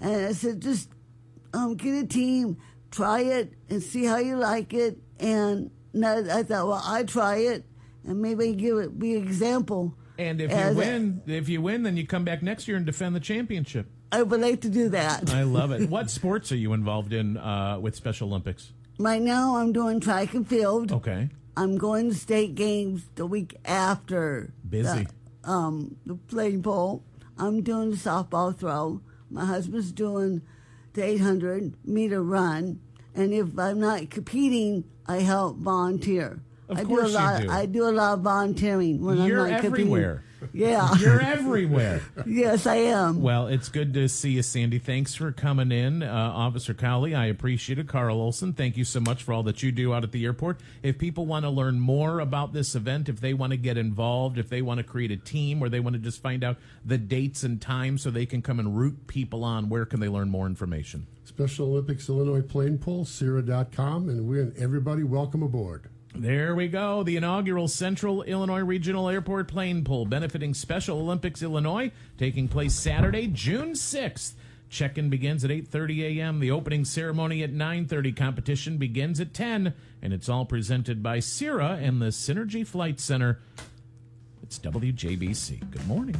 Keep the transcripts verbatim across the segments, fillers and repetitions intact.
And I said, just um, get a team, try it, and see how you like it. And I thought, well, I try it, and maybe give it be an example. And if you win, a, if you win, then you come back next year and defend the championship. I would like to do that. I love it. What sports are you involved in uh, with Special Olympics? Right now, I'm doing track and field. Okay. I'm going to state games the week after. Busy. The, um, the playing pole. I'm doing the softball throw. My husband's doing the eight hundred meter run. And if I'm not competing, I help volunteer. Of I course do a lot, you do. I do a lot of volunteering when You're I'm not everywhere. competing. Yeah. You're everywhere. Yes, I am. Well, it's good to see you, Sandy. Thanks for coming in. Uh, Officer Cowley, I appreciate it. Carl Olson, thank you so much for all that you do out at the airport. If people want to learn more about this event, if they want to get involved, if they want to create a team, or they want to just find out the dates and times so they can come and root people on, where can they learn more information? Special Olympics Illinois Plane Pole, Sierra dot com, and we and everybody welcome aboard. There we go. The inaugural Central Illinois Regional Airport Plane Pull benefiting Special Olympics Illinois, taking place Saturday, June sixth. Check-in begins at eight thirty a.m. The opening ceremony at nine thirty. Competition begins at ten, and it's all presented by Sierra and the Synergy Flight Center. It's W J B C. Good morning.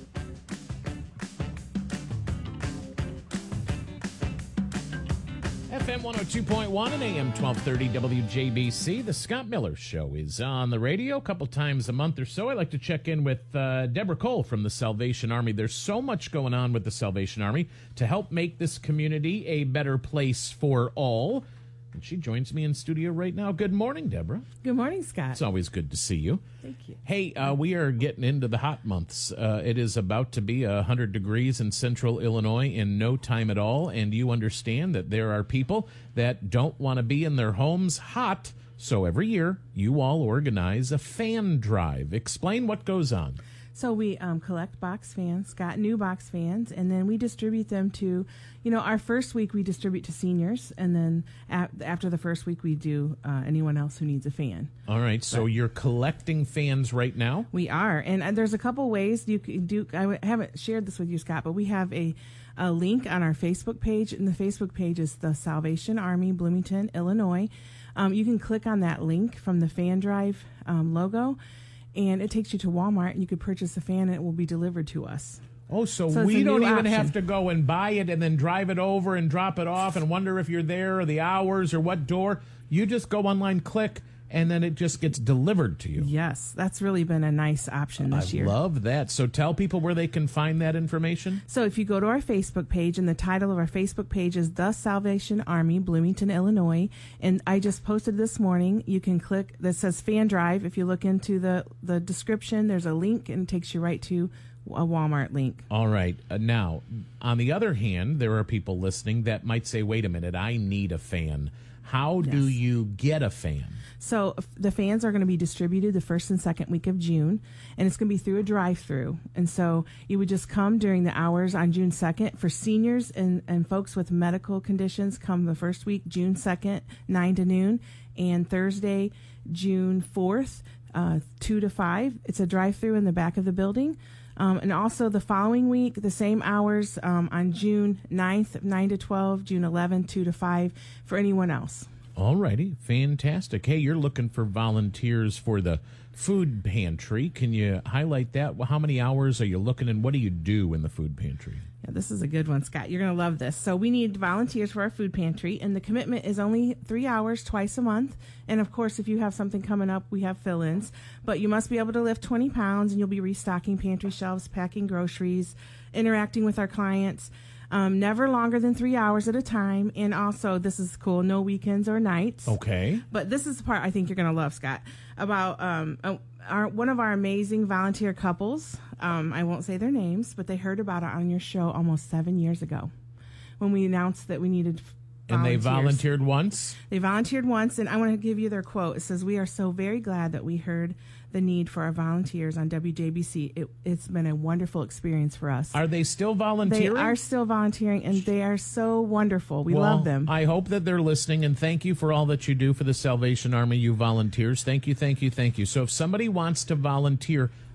F M one oh two point one and A M twelve thirty W J B C. The Scott Miller Show is on the radio a couple times a month or so. I like to check in with uh, Deborah Cole from the Salvation Army. There's so much going on with the Salvation Army to help make this community a better place for all. And she joins me in studio right now. Good morning, Deborah. Good morning, Scott. It's always good to see you. Thank you. Hey, uh, we are getting into the hot months. Uh, it is about to be one hundred degrees in central Illinois in no time at all, and you understand that there are people that don't want to be in their homes hot, so every year you all organize a fan drive. Explain what goes on. So we um, collect box fans, got new box fans, and then we distribute them to, you know, our first week we distribute to seniors, and then a- after the first week we do uh, anyone else who needs a fan. All right, so but you're collecting fans right now? We are, and uh, there's a couple ways you can do. I w- haven't shared this with you, Scott, but we have a, a link on our Facebook page, and the Facebook page is the Salvation Army, Bloomington, Illinois. Um, you can click on that link from the fan drive um, logo, and it takes you to Walmart, and you could purchase a fan, and it will be delivered to us. Oh, so, so we don't even option. have to go and buy it and then drive it over and drop it off and wonder if you're there or the hours or what door. You just go online, click, and then it just gets delivered to you. Yes, that's really been a nice option this I year. I love that. So tell people where they can find that information. So if you go to our Facebook page, and the title of our Facebook page is The Salvation Army, Bloomington, Illinois, and I just posted this morning, you can click that says Fan Drive. If you look into the, the description, there's a link, and it takes you right to a Walmart link. All right. Uh, now, on the other hand, there are people listening that might say, wait a minute, I need a fan. How yes. do you get a fan? So the fans are going to be distributed the first and second week of June, and it's going to be through a drive-through. And so you would just come during the hours on June second. For seniors and, and folks with medical conditions, come the first week, June second, nine to noon, and Thursday, June fourth, uh, two to five. It's a drive-through in the back of the building. Um, and also the following week, the same hours um, on June ninth, nine to twelve, June eleventh, two to five, for anyone else. All righty. Fantastic. Hey, you're looking for volunteers for the food pantry. Can you highlight that? Well, how many hours are you looking, and what do you do in the food pantry? Yeah, this is a good one, Scott. You're going to love this. So we need volunteers for our food pantry, and the commitment is only three hours twice a month. And, of course, if you have something coming up, we have fill-ins. But you must be able to lift twenty pounds, and you'll be restocking pantry shelves, packing groceries, interacting with our clients. Um, never longer than three hours at a time. And also, this is cool, no weekends or nights. Okay. But this is the part I think you're going to love, Scott, about um, uh, our, one of our amazing volunteer couples. Um, I won't say their names, but they heard about it on your show almost seven years ago when we announced that we needed volunteers. And they volunteered once? They volunteered once, and I want to give you their quote. It says, "We are so very glad that we heard the need for our volunteers on W J B C. It, it's been a wonderful experience for us." Are they still volunteering? They are still volunteering, and they are so wonderful. We well, love them. I hope that they're listening, and thank you for all that you do for the Salvation Army, you volunteers. Thank you, thank you, thank you. So if somebody wants to volunteer,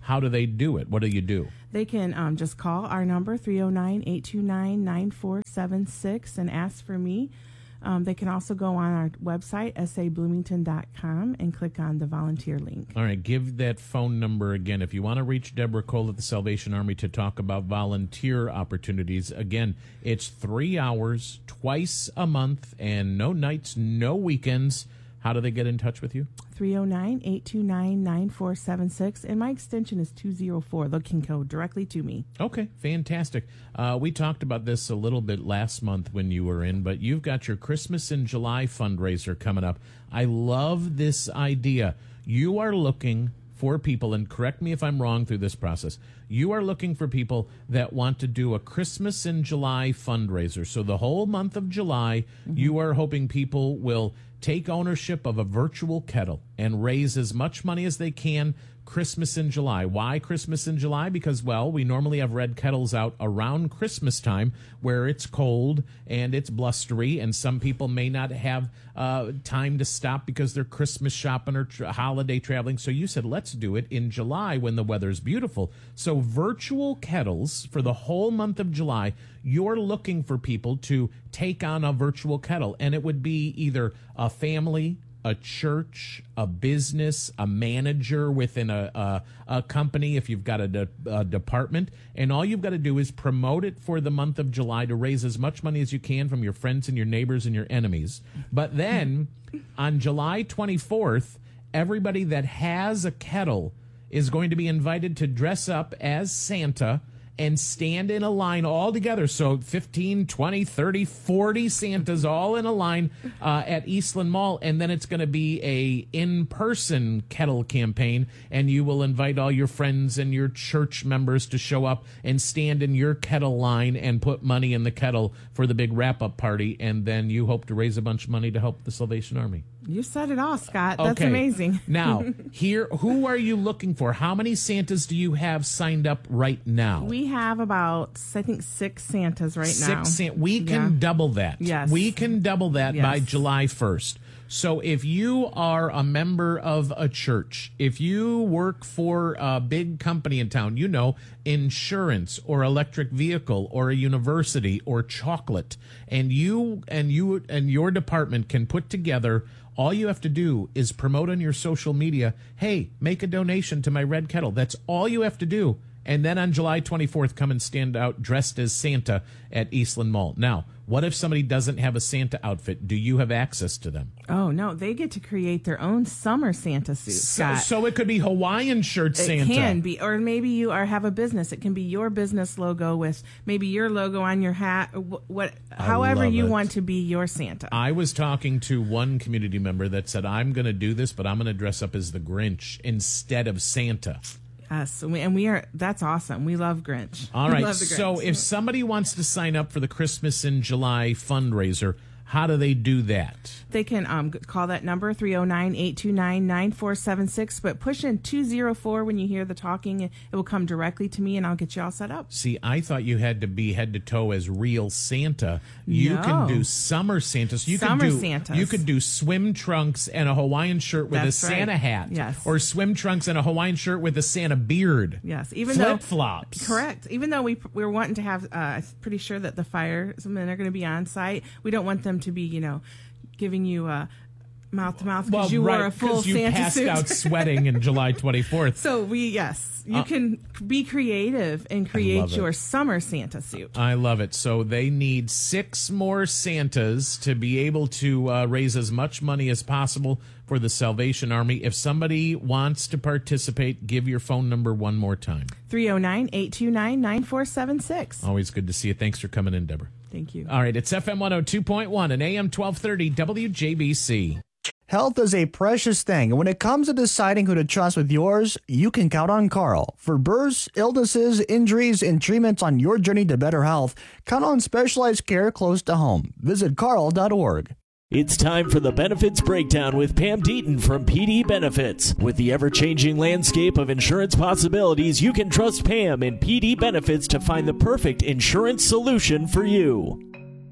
how do they do it? What do you do? They can um, just call our number, three oh nine, eight two nine, nine four seven six, and ask for me. Um, they can also go on our website, s a bloomington dot com, and click on the volunteer link. All right, give that phone number again. If you want to reach Deborah Cole at the Salvation Army to talk about volunteer opportunities, again, it's three hours, twice a month, and no nights, no weekends. How do they get in touch with you? three oh nine, eight two nine, nine four seven six, and my extension is two oh four. They can go directly to me. Okay, fantastic. Uh, we talked about this a little bit last month when you were in, but you've got your Christmas in July fundraiser coming up. I love this idea. You are looking for people, and correct me if I'm wrong through this process, you are looking for people that want to do a Christmas in July fundraiser. So the whole month of July, mm-hmm. you are hoping people will take ownership of a virtual kettle and raise as much money as they can Christmas in July. Why Christmas in July? Because, well, we normally have red kettles out around Christmas time where it's cold and it's blustery, and some people may not have uh, time to stop because they're Christmas shopping or tra- holiday traveling. So you said, let's do it in July when the weather's beautiful. So virtual kettles for the whole month of July, you're looking for people to take on a virtual kettle, and it would be either a family, a church, a business, a manager within a, a, a company if you've got a, de, a department. And all you've got to do is promote it for the month of July to raise as much money as you can from your friends and your neighbors and your enemies. But then on July twenty-fourth, everybody that has a kettle is going to be invited to dress up as Santa and stand in a line all together. So fifteen, twenty, thirty, forty Santas all in a line uh, at Eastland Mall. And then it's going to be a in-person kettle campaign. And you will invite all your friends and your church members to show up and stand in your kettle line and put money in the kettle for the big wrap-up party. And then you hope to raise a bunch of money to help the Salvation Army. You said it all, Scott. That's okay. amazing. Now, here, who are you looking for? How many Santas do you have signed up right now? We have about, I think, six Santas right six now. San- we can yeah. double that. Yes. We can double that yes. by July first. So if you are a member of a church, if you work for a big company in town, you know, insurance or electric vehicle or a university or chocolate, and you and you and your department can put together, all you have to do is promote on your social media, hey, make a donation to my red kettle. That's all you have to do. And then on July twenty-fourth, come and stand out dressed as Santa at Eastland Mall. Now, what if somebody doesn't have a Santa outfit? Do you have access to them? Oh, no. They get to create their own summer Santa suit, So, Scott. so it could be Hawaiian shirt Santa. It can be. Or maybe you are have a business. It can be your business logo with maybe your logo on your hat. What, what however you it. want to be your Santa. I was talking to one community member that said, I'm going to do this, but I'm going to dress up as the Grinch instead of Santa. Yes, and we, and we are. That's awesome. We love Grinch. All We right. love the So Grinch. if somebody wants to sign up for the Christmas in July fundraiser, how do they do that? They can um, call that number, three oh nine, eight two nine, nine four seven six, but push in two oh four when you hear the talking. It will come directly to me, and I'll get you all set up. See, I thought you had to be head to toe as real Santa. You No. can do summer Santa. So you Summer can do, Santas. You could do swim trunks and a Hawaiian shirt with That's a right. Santa hat. Yes. Or swim trunks and a Hawaiian shirt with a Santa beard. Yes, even though Flip-flops. correct. Even though we we were wanting to have, uh, I'm pretty sure that the firemen are going to be on site. We don't want them to be, you know, giving you uh, mouth to mouth because Well, you right, wore a full 'cause you Santa passed suit. out sweating in July twenty-fourth. So we yes, you Uh, can be creative and create love it. your summer Santa suit. I love it. So they need six more Santas to be able to uh, raise as much money as possible for the Salvation Army. If somebody wants to participate, give your phone number one more time. three oh nine, eight two nine, nine four seven six. Always good to see you. Thanks for coming in, Deborah. Thank you. All right, it's F M one oh two point one and A M twelve thirty W J B C. Health is a precious thing, and when it comes to deciding who to trust with yours, you can count on Carl. For births, illnesses, injuries, and treatments on your journey to better health, count on specialized care close to home. Visit carl dot org. It's time for the Benefits Breakdown with Pam Deaton from P D Benefits. With the ever-changing landscape of insurance possibilities, you can trust Pam and P D Benefits to find the perfect insurance solution for you.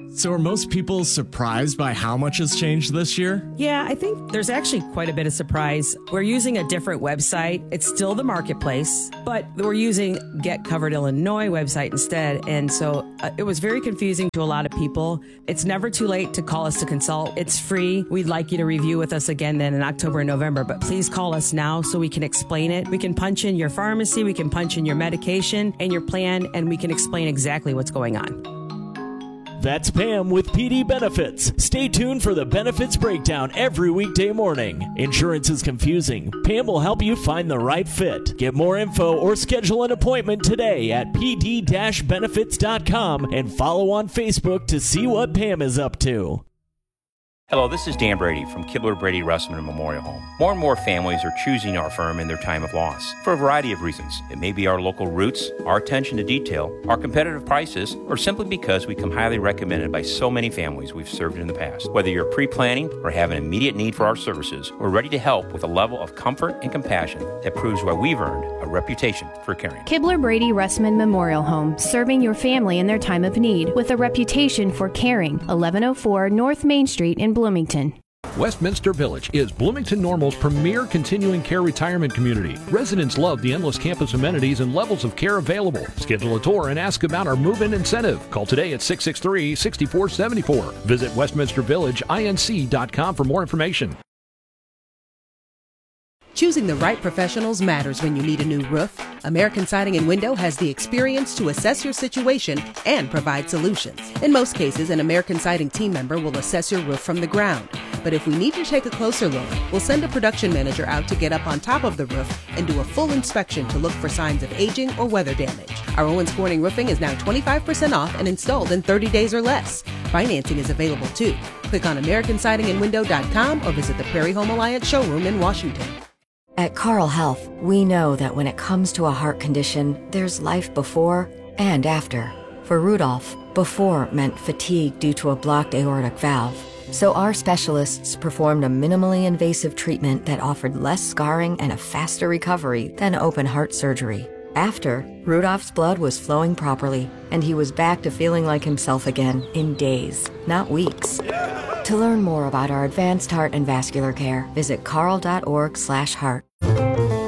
So are most people surprised by how much has changed this year? Yeah, I think there's actually quite a bit of surprise. We're using a different website. It's still the marketplace, but we're using Get Covered Illinois website instead. And so uh, it was very confusing to a lot of people. It's never too late to call us to consult. It's free. We'd like you to review with us again then in October and November, but please call us now so we can explain it. We can punch in your pharmacy, we can punch in your medication and your plan, and we can explain exactly what's going on. That's Pam with P D Benefits. Stay tuned for the Benefits Breakdown every weekday morning. Insurance is confusing. Pam will help you find the right fit. Get more info or schedule an appointment today at p d dash benefits dot com and follow on Facebook to see what Pam is up to. Hello, this is Dan Brady from Kibler Brady Russman Memorial Home. More and more families are choosing our firm in their time of loss for a variety of reasons. It may be our local roots, our attention to detail, our competitive prices, or simply because we come highly recommended by so many families we've served in the past. Whether you're pre-planning or have an immediate need for our services, we're ready to help with a level of comfort and compassion that proves why we've earned a reputation for caring. Kibler Brady Russman Memorial Home, serving your family in their time of need with a reputation for caring. eleven oh four North Main Street in Bloomington. Westminster Village is Bloomington Normal's premier continuing care retirement community. Residents love the endless campus amenities and levels of care available. Schedule a tour and ask about our move-in incentive. Call today at six six three, six four seven four. Visit westminster village inc dot com for more information. Choosing the right professionals matters when you need a new roof. American Siding and Window has the experience to assess your situation and provide solutions. In most cases, an American Siding team member will assess your roof from the ground. But if we need to take a closer look, we'll send a production manager out to get up on top of the roof and do a full inspection to look for signs of aging or weather damage. Our Owens Corning roofing is now twenty-five percent off and installed in thirty days or less. Financing is available too. Click on american siding and window dot com or visit the Prairie Home Alliance showroom in Washington. At Carle Health, we know that when it comes to a heart condition, there's life before and after. For Rudolph, before meant fatigue due to a blocked aortic valve. So our specialists performed a minimally invasive treatment that offered less scarring and a faster recovery than open heart surgery. After, Rudolph's blood was flowing properly, and he was back to feeling like himself again in days, not weeks. To learn more about our advanced heart and vascular care, visit carle dot org slash heart.